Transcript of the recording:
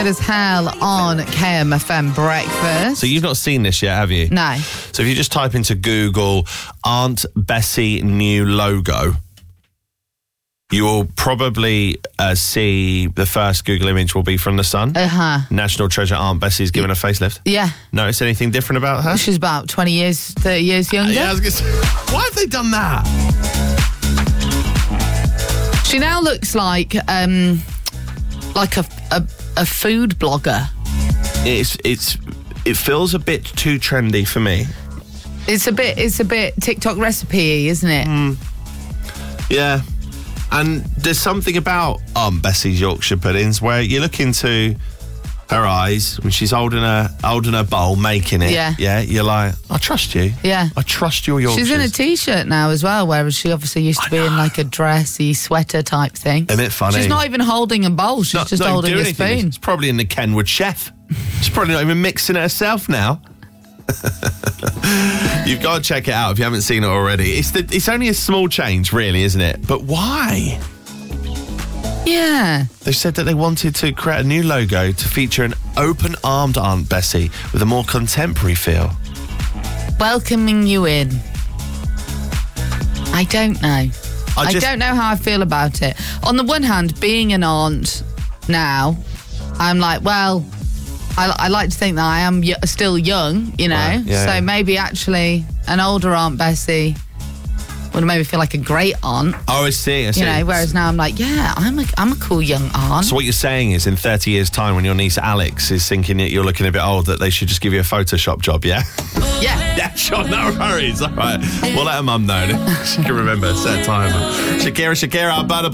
As hell on KMFM Breakfast. So you've not seen this yet, have you? No. So if you just type into Google Aunt Bessie new logo, you will probably see the first Google image will be from The Sun. National Treasure Aunt Bessie's given a facelift. Yeah. Notice anything different about her? She's about 20 years, 30 years younger. Yeah, I was gonna say, why have they done that? She now looks like a food blogger. It feels a bit too trendy for me. It's a bit TikTok recipe-y, isn't it? Yeah. And there's something about Aunt Bessie's Yorkshire puddings where you look into her eyes when she's holding her bowl, making it. Yeah. Yeah. You're like, I trust you. Yeah. I trust your Yorkshire. She's in a t-shirt now as well, whereas she obviously used to be in like a dressy sweater type thing. Isn't it funny? She's not even holding a bowl. She's just holding a spoon. It's probably in the Kenwood Chef. She's probably not even mixing it herself now. You've got to check it out if you haven't seen it already. It's only a small change, really, isn't it? But why? Yeah. They said that they wanted to create a new logo to feature an open-armed Aunt Bessie with a more contemporary feel. Welcoming you in. I don't know. I don't know how I feel about it. On the one hand, being an aunt now, I'm like, well, I like to think that I am still young, you know. Right, yeah, so yeah. maybe actually an older Aunt Bessie would make me feel like a great aunt. Oh, I see. You know, whereas now I'm like, yeah, I'm a cool young aunt. So what you're saying is in 30 years' time when your niece Alex is thinking that you're looking a bit old, that they should just give you a Photoshop job, yeah? Yeah. Yeah, sure, no worries. All right. We'll let her mum know. She can remember, set a timer. Shakira, Butter